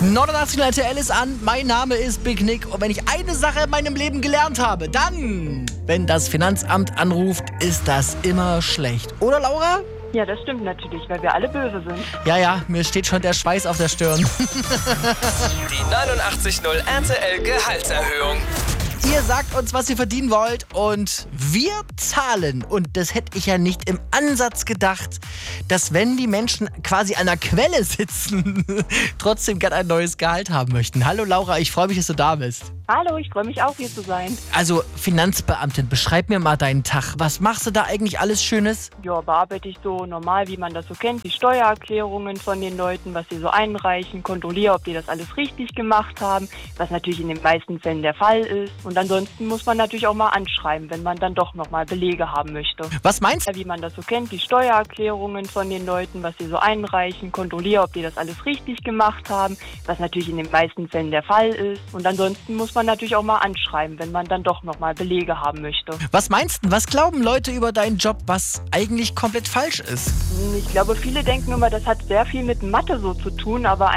89 RTL ist an, mein Name ist Big Nick und wenn ich eine Sache in meinem Leben gelernt habe, dann, wenn das Finanzamt anruft, ist das immer schlecht. Oder Laura? Ja, das stimmt natürlich, weil wir alle böse sind. Ja, mir steht schon der Schweiß auf der Stirn. Die 89.0 RTL Gehaltserhöhung. Ihr sagt uns, was ihr verdienen wollt und wir zahlen. Und das hätte ich ja nicht im Ansatz gedacht, dass wenn die Menschen quasi an der Quelle sitzen, trotzdem gerne ein neues Gehalt haben möchten. Hallo Laura, ich freue mich, dass du da bist. Hallo, ich freue mich auch, hier zu sein. Also Finanzbeamtin, beschreib mir mal deinen Tag. Was machst du da eigentlich alles Schönes? Ja, bearbeite ich so normal, wie man das so kennt, die Steuererklärungen von den Leuten, was sie so einreichen, kontrolliere, ob die das alles richtig gemacht haben, was natürlich in den meisten Fällen der Fall ist. Und ansonsten muss man natürlich auch mal anschreiben, wenn man dann doch nochmal Belege haben möchte. Was meinst du? Wie man das so kennt, die Steuererklärungen von den Leuten, was sie so einreichen, kontrolliere, ob die das alles richtig gemacht haben, was natürlich in den meisten Fällen der Fall ist. Und ansonsten muss man natürlich auch mal anschreiben, wenn man dann doch nochmal Belege haben möchte. Was meinst du? Was glauben Leute über deinen Job, was eigentlich komplett falsch ist? Ich glaube, viele denken immer, das hat sehr viel mit Mathe so zu tun, aber